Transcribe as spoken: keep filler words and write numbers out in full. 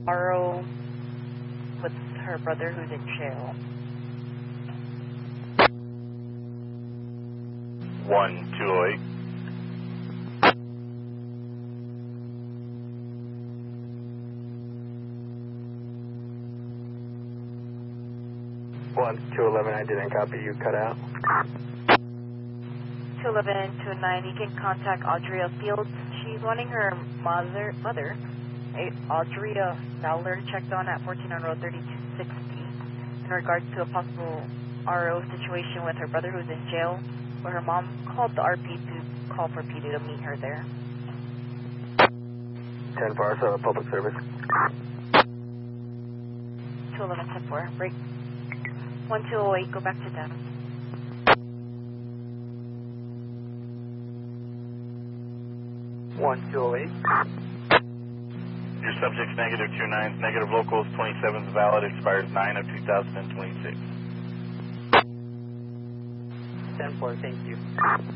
R O with her brother who's in jail. one two oh eight. one two eleven, I didn't copy you, cut out. two eleven two nine, you can contact Audrey Fields. She's wanting her mother, mother Audrey Fowler, checked on at fourteen on road thirty-two sixty in regards to a possible R O situation with her brother who's in jail, where her mom called the R P to call for P D to meet her there. ten four, so public service. two eleven ten four, break. one two oh eight, go back to them. one two oh eight. Your subject's negative two nines, negative locals, twenty-seven's valid, expires nine of two thousand twenty-six. ten four, thank you.